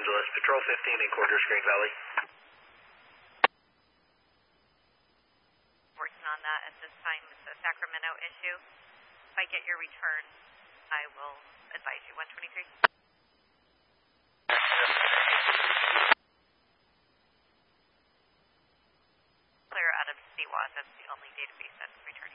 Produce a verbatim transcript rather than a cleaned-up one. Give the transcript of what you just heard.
Angeles, Patrol fifteen in Quarters, Green Valley. Working on that at this time. It's a Sacramento issue. If I get your return, I will advise you. one twenty-three. Clear out of C W A S. That's the only database that's returning.